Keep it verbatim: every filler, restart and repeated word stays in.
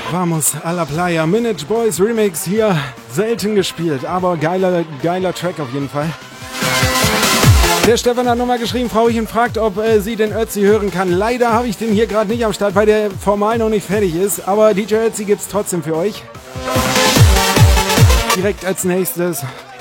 Vamos a la Playa, Minute Boys Remix hier, selten gespielt, aber geiler, geiler Track auf jeden Fall. Der Stefan hat nochmal geschrieben, Frauchen fragt, ob äh, sie den Ötzi hören kann. Leider habe ich den hier gerade nicht am Start, weil der formal noch nicht fertig ist, aber D J Ötzi gibt's trotzdem für euch. Direkt als nächstes